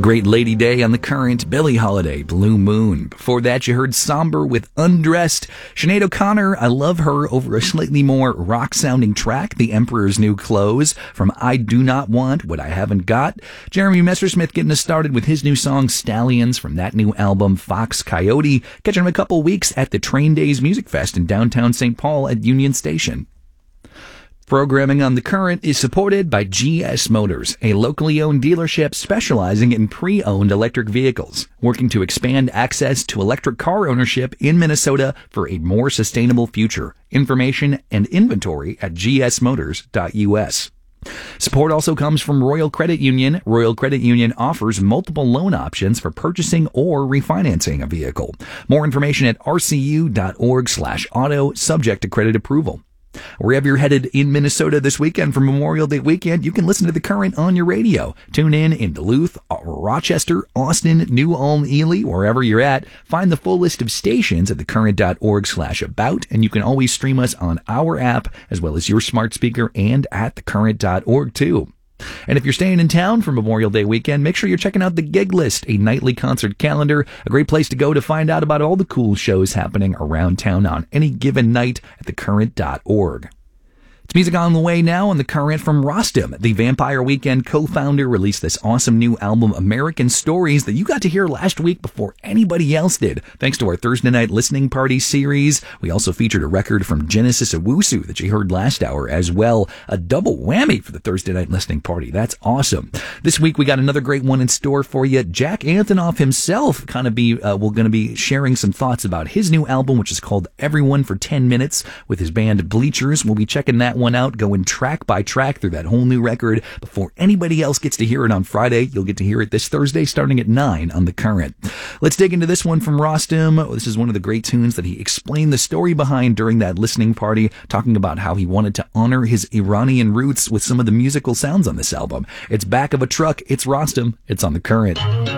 great Lady Day on The Current, Billie Holiday, Blue Moon. Before that, you heard Somber with Undressed. Sinead O'Connor, I Love Her, over a slightly more rock-sounding track, The Emperor's New Clothes, from I Do Not Want What I Haven't Got. Jeremy Messersmith getting us started with his new song, Stallions, from that new album, Fox Coyote. Catch him in a couple weeks at the Train Days Music Fest in downtown St. Paul at Union Station. Programming on The Current is supported by GS Motors, a locally owned dealership specializing in pre-owned electric vehicles, working to expand access to electric car ownership in Minnesota for a more sustainable future. Information and inventory at gsmotors.us. Support also comes from Royal Credit Union. Royal Credit Union offers multiple loan options for purchasing or refinancing a vehicle. More information at rcu.org/auto, subject to credit approval. Wherever you're headed in Minnesota this weekend for Memorial Day weekend, you can listen to The Current on your radio. Tune in Duluth, Rochester, Austin, New Ulm, Ely, wherever you're at. Find the full list of stations at thecurrent.org/about, and you can always stream us on our app as well as your smart speaker and at thecurrent.org too. And if you're staying in town for Memorial Day weekend, make sure you're checking out the Gig List, a nightly concert calendar, a great place to go to find out about all the cool shows happening around town on any given night at thecurrent.org. It's music on the way now on The Current from Rostam. The Vampire Weekend co-founder released this awesome new album, American Stories, that you got to hear last week before anybody else did, thanks to our Thursday Night Listening Party series. We also featured a record from Genesis Owusu that you heard last hour as well. A double whammy for the Thursday Night Listening Party. That's awesome. This week we got another great one in store for you. Jack Antonoff himself we're going to be sharing some thoughts about his new album, which is called Everyone for 10 Minutes, with his band Bleachers. We'll be checking that one out, going track by track through that whole new record before anybody else gets to hear it on Friday. You'll get to hear it this Thursday starting at 9 on The Current. Let's dig into this one from Rostam. This is one of the great tunes that he explained the story behind during that listening party, talking about how he wanted to honor his Iranian roots with some of the musical sounds on this album. It's Back of a Truck. It's Rostam. It's on The Current.